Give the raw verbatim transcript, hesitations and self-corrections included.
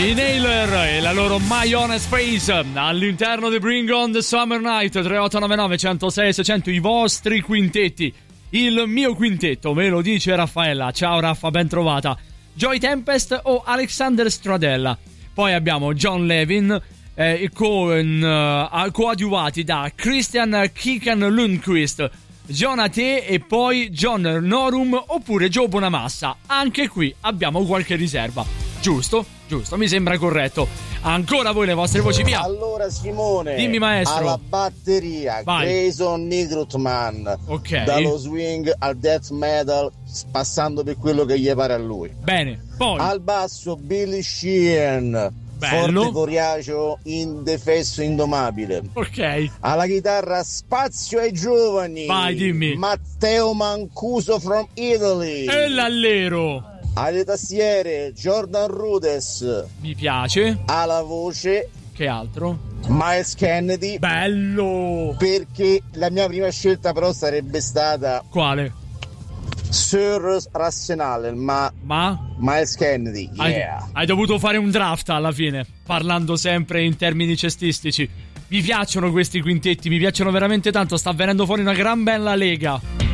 I Nailer e la loro My Honest Face all'interno di Bring on the Summer Night. Tre otto nove nove uno zero sei sei zero zero, i vostri quintetti. Il mio quintetto me lo dice Raffaella. Ciao Raffa, ben trovata. Joy Tempest o Alexander Stradella. Poi abbiamo John Levin eh, con uh, coadiuvati da Christian Kikan Lundqvist, Jonathan e poi John Norum oppure Joe Bonamassa. Anche qui abbiamo qualche riserva. Giusto? Giusto, mi sembra corretto. Ancora voi le vostre voci, via. Allora Simone, dimmi maestro. alla batteria vai. Grayson Nigrutman, ok, dallo swing al death metal, passando per quello che gli pare a lui. Bene, poi al basso Billy Sheehan, bello, forte coriaceo, indefesso, indomabile. Ok. Alla chitarra spazio ai giovani, vai, dimmi. Matteo Mancuso from Italy. E l'allero. Alle tastiere Jordan Rudess, mi piace. alla voce che altro? Miles Kennedy. Bello. Perché la mia prima scelta però sarebbe stata quale? Sir Rassenal, ma ma Miles Kennedy, yeah. hai, hai dovuto fare un draft alla fine, parlando sempre in termini cestistici. Mi piacciono questi quintetti, mi piacciono veramente tanto, sta venendo fuori una gran bella lega.